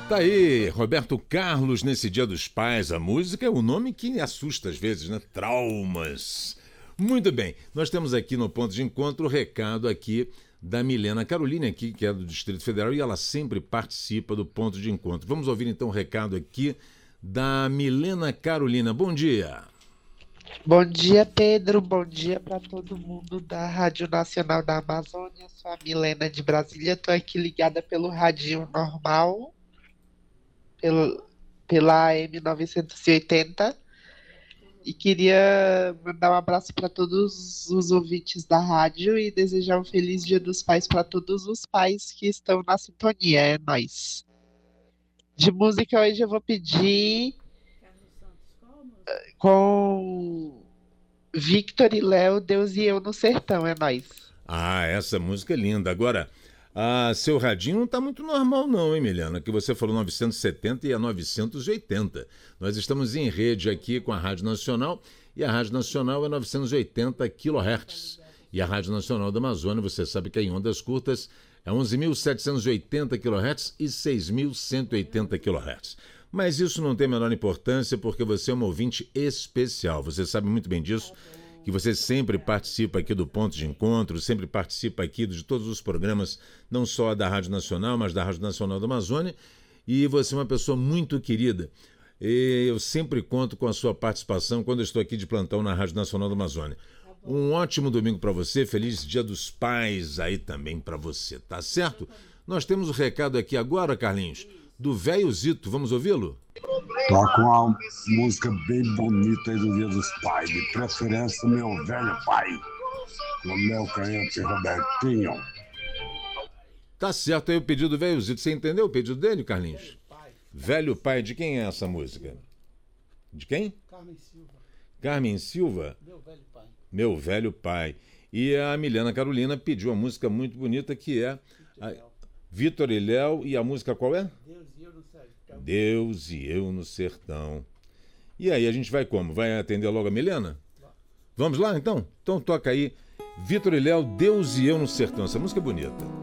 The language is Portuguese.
Tá aí, Roberto Carlos, nesse Dia dos Pais. A música é o nome que assusta às vezes, né? Traumas. Muito bem, nós temos aqui no Ponto de Encontro o recado aqui da Milena Caroline, aqui, que é do Distrito Federal, e ela sempre participa do Ponto de Encontro. Vamos ouvir então o recado aqui da Milena Carolina. Bom dia. Bom dia, Pedro. Bom dia para todo mundo da Rádio Nacional da Amazônia. Sou a Milena de Brasília. Estou aqui ligada pelo radinho normal, pela AM 980. E queria mandar um abraço para todos os ouvintes da rádio e desejar um feliz Dia dos Pais para todos os pais que estão na sintonia. É nóis. De música hoje eu vou pedir com Victor e Léo, Deus e Eu no Sertão. É nóis. Ah, essa música é linda. Agora, seu radinho não está muito normal não, hein, Milena? Que você falou 970 e é 980. Nós estamos em rede aqui com a Rádio Nacional e a Rádio Nacional é 980 kHz. E a Rádio Nacional da Amazônia, você sabe que é em ondas curtas, é 11.780 kHz e 6.180 kHz. Mas isso não tem a menor importância porque você é um ouvinte especial. Você sabe muito bem disso, que você sempre participa aqui do Ponto de Encontro, sempre participa aqui de todos os programas, não só da Rádio Nacional, mas da Rádio Nacional da Amazônia. E você é uma pessoa muito querida. E eu sempre conto com a sua participação quando eu estou aqui de plantão na Rádio Nacional da Amazônia. Um ótimo domingo para você, feliz Dia dos Pais aí também para você, tá certo? Nós temos o recado aqui agora, Carlinhos, do Velho Zito. Vamos ouvi-lo? Toca uma música bem bonita aí do Dia dos Pais, de preferência Meu Velho Pai, no meu canhete Robertinho. Tá certo aí o pedido do Velho Zito. Você entendeu o pedido dele, Carlinhos? Velho Pai, de quem é essa música? De quem? Carmen Silva. Carmen Silva? Meu Velho Pai. Meu Velho Pai. E a Milena Carolina pediu uma música muito bonita que é Vitor e Léo. E a música qual é? Deus e Eu no Sertão. Deus e Eu no Sertão. E aí, a gente vai como? Vai atender logo a Milena? Vamos lá, então? Então toca aí Vitor e Léo, Deus e Eu no Sertão. Essa música é bonita.